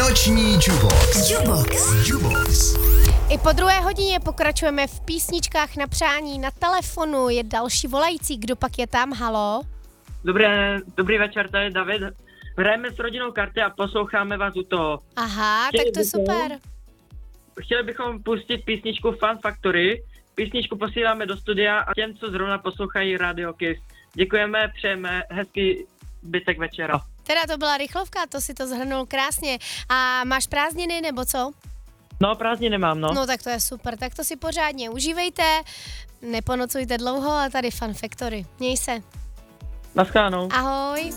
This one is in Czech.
Noční Jubox. I po 2. hodině pokračujeme v písničkách na přání. Na telefonu je další volající. Kdo pak je tam? Halo? Dobrý večer, tady je David. Hrajeme s rodinou karty a posloucháme vás u toho. Aha, tak to je super. Chtěli bychom pustit písničku Fun Factory. Písničku posíláme do studia a těm, co zrovna poslouchají Radio Kiss. Děkujeme, přejeme hezký zbytek večera. Teda to byla rychlovka, to si to zhrnul krásně. A máš prázdniny nebo co? No, prázdniny mám, no. No tak to je super, tak to si pořádně užívejte, neponocujte dlouho a tady Fun Factory. Měj se. Naschledanou. Ahoj.